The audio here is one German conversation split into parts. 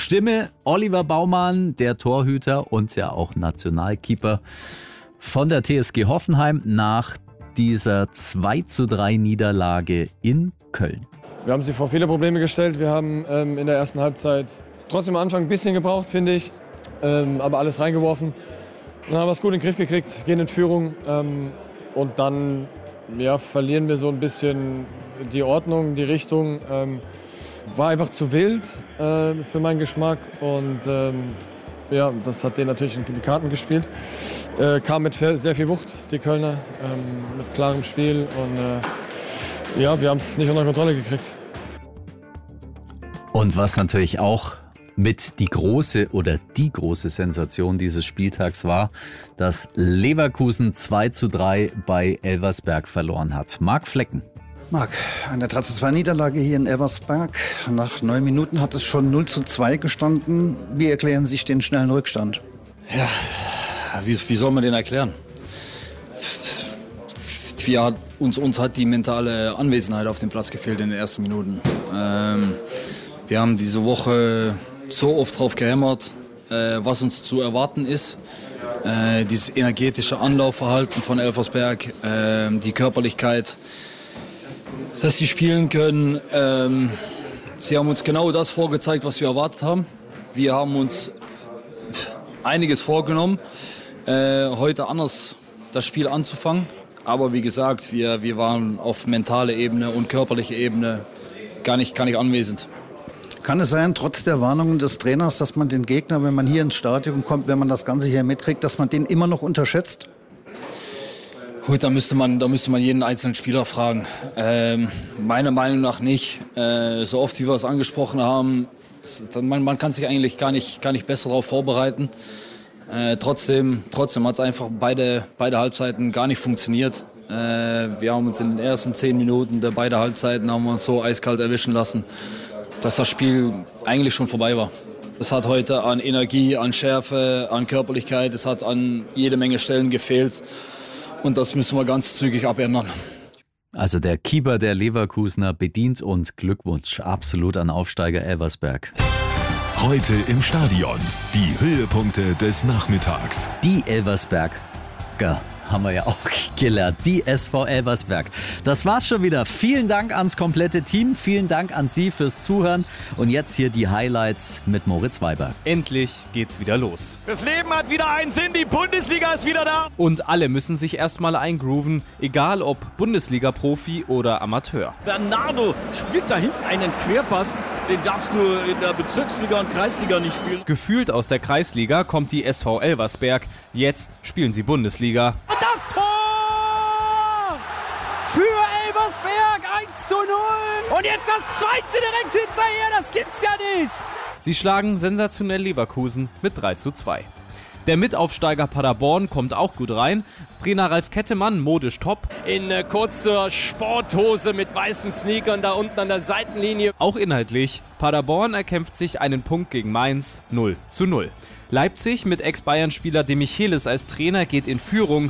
Stimme Oliver Baumann, der Torhüter und ja auch Nationalkeeper von der TSG Hoffenheim nach dieser 2:3 Niederlage in Köln. Wir haben sie vor viele Probleme gestellt. Wir haben in der ersten Halbzeit trotzdem am Anfang ein bisschen gebraucht, finde ich, aber alles reingeworfen. Dann haben wir es gut in den Griff gekriegt, gehen in Führung und dann verlieren wir so ein bisschen die Ordnung, die Richtung. War einfach zu wild für meinen Geschmack und das hat denen natürlich in die Karten gespielt. Kam mit sehr viel Wucht, die Kölner, mit klarem Spiel und wir haben es nicht unter Kontrolle gekriegt. Und was natürlich auch mit die große Sensation dieses Spieltags war, dass Leverkusen 2:3 bei Elversberg verloren hat. Marc Flecken. Marc, eine 3:2 Niederlage hier in Elversberg. Nach 9 Minuten hat es schon 0:2 gestanden. Wie erklären Sie sich den schnellen Rückstand? Ja, wie soll man den erklären? Uns hat die mentale Anwesenheit auf dem Platz gefehlt in den ersten Minuten. Wir haben diese Woche so oft drauf gehämmert, was uns zu erwarten ist. Dieses energetische Anlaufverhalten von Elversberg, die Körperlichkeit, dass sie spielen können. Sie haben uns genau das vorgezeigt, was wir erwartet haben. Wir haben uns einiges vorgenommen, heute anders das Spiel anzufangen. Aber wie gesagt, wir waren auf mentale Ebene und körperliche Ebene gar nicht anwesend. Kann es sein, trotz der Warnungen des Trainers, dass man den Gegner, wenn man hier ins Stadion kommt, wenn man das Ganze hier mitkriegt, dass man den immer noch unterschätzt? Gut, da müsste man jeden einzelnen Spieler fragen. Meiner Meinung nach nicht. So oft wie wir es angesprochen haben, man kann sich eigentlich gar nicht besser darauf vorbereiten. Trotzdem hat es einfach beide Halbzeiten gar nicht funktioniert. Wir haben uns in den ersten 10 Minuten der beiden Halbzeiten haben wir uns so eiskalt erwischen lassen, dass das Spiel eigentlich schon vorbei war. Es hat heute an Energie, an Schärfe, an Körperlichkeit, es hat an jede Menge Stellen gefehlt. Und das müssen wir ganz zügig abändern. Also der Keeper der Leverkusener bedient und Glückwunsch absolut an Aufsteiger Elversberg. Heute im Stadion. Die Höhepunkte des Nachmittags. Die Elversberger haben wir ja auch gelernt. Die SV Elversberg. Das war's schon wieder. Vielen Dank ans komplette Team. Vielen Dank an Sie fürs Zuhören. Und jetzt hier die Highlights mit Moritz Weiber. Endlich geht's wieder los. Das Leben hat wieder einen Sinn. Die Bundesliga ist wieder da. Und alle müssen sich erstmal eingrooven. Egal ob Bundesliga-Profi oder Amateur. Bernardo spielt da hinten einen Querpass. Den darfst du in der Bezirksliga und Kreisliga nicht spielen. Gefühlt aus der Kreisliga kommt die SV Elversberg. Jetzt spielen sie Bundesliga. Und das Tor! Für Elversberg 1:0. Und jetzt das zweite direkt hinterher. Das gibt's ja nicht. Sie schlagen sensationell Leverkusen mit 3:2. Der Mitaufsteiger Paderborn kommt auch gut rein. Trainer Ralf Kettemann, modisch top. In kurzer Sporthose mit weißen Sneakern da unten an der Seitenlinie. Auch inhaltlich. Paderborn erkämpft sich einen Punkt gegen Mainz 0:0. Leipzig mit Ex-Bayern-Spieler De Michelis als Trainer geht in Führung.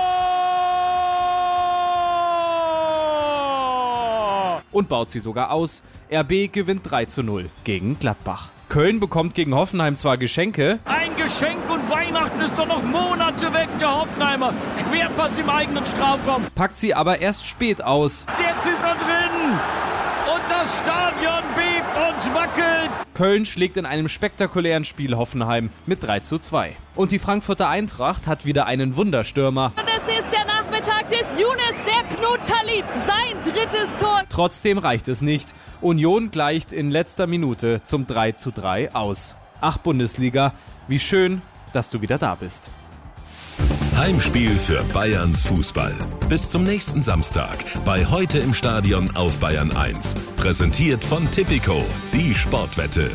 Und baut sie sogar aus. RB gewinnt 3:0 gegen Gladbach. Köln bekommt gegen Hoffenheim zwar Geschenke. Ein Geschenk und Weihnachten ist doch noch Monate weg, der Hoffenheimer. Querpass im eigenen Strafraum. Packt sie aber erst spät aus. Jetzt ist er drin. Und das Stadion bebt und wackelt. Köln schlägt in einem spektakulären Spiel Hoffenheim mit 3:2. Und die Frankfurter Eintracht hat wieder einen Wunderstürmer. Das ist der Nachmittag des Younes Sepp Talib. Sein 3. Tor. Trotzdem reicht es nicht. Union gleicht in letzter Minute zum 3:3 aus. Ach Bundesliga, wie schön, dass du wieder da bist. Heimspiel für Bayerns Fußball. Bis zum nächsten Samstag bei Heute im Stadion auf Bayern 1. Präsentiert von Tipico, die Sportwette.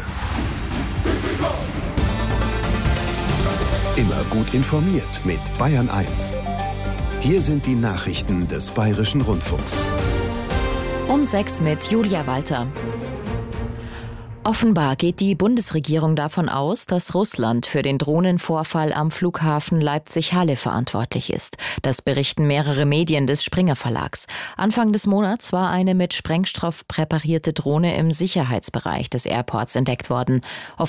Immer gut informiert mit Bayern 1. Hier sind die Nachrichten des Bayerischen Rundfunks. Um 6 mit Julia Walter. Offenbar geht die Bundesregierung davon aus, dass Russland für den Drohnenvorfall am Flughafen Leipzig-Halle verantwortlich ist. Das berichten mehrere Medien des Springer Verlags. Anfang des Monats war eine mit Sprengstoff präparierte Drohne im Sicherheitsbereich des Airports entdeckt worden.